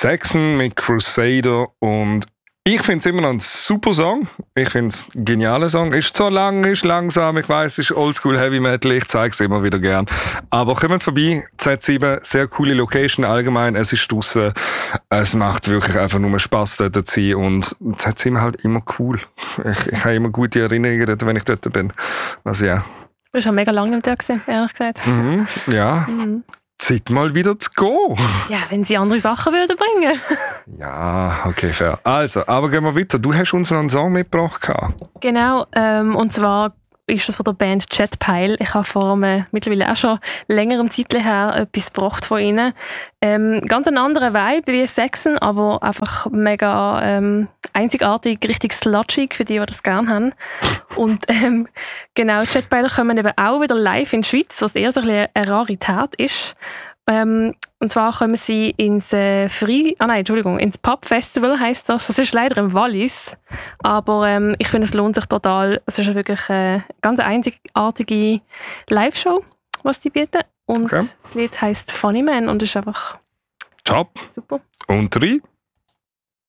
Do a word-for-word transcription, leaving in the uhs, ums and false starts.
Saxon mit Crusader und ich finde es immer noch ein super Song. Ich finde es ein genialer Song. Ist zwar lang, ist langsam, ich weiss, es ist Oldschool Heavy Metal, ich zeige es immer wieder gern. Aber kommt vorbei, Z sieben, sehr coole Location allgemein, es ist draussen, es macht wirklich einfach nur Spass dort zu sein und Z sieben halt immer cool. Ich, ich habe immer gute Erinnerungen dort, wenn ich dort bin. Also ja. Du bist schon mega lange im Tag gewesen, ehrlich gesagt. Mhm, ja. Mhm. Zeit mal wieder zu gehen. Ja, wenn sie andere Sachen würden bringen. Ja, okay, fair. Also, aber gehen wir weiter. Du hast uns noch einen Song mitgebracht. Genau, ähm, und zwar ist das von der Band Jetpile. Ich habe vor einem, mittlerweile auch schon längerem Zeit her etwas gebracht von ihnen. Ähm, ganz einen anderen Vibe wie Saxon, aber einfach mega ähm, einzigartig, richtig sludgig für die, die das gerne haben. Und ähm, genau, Jetpile kommen eben auch wieder live in die Schweiz, was eher so ein bisschen eine Rarität ist. Ähm, und zwar kommen sie ins äh, Free, ah nein, Entschuldigung, ins Pub Festival heisst das. Das ist leider im Wallis, aber ähm, ich finde, es lohnt sich total. Es ist wirklich eine ganz einzigartige Live-Show, was sie bieten. Und okay. Das Lied heisst Funny Man und ist einfach top. Super. Und drei?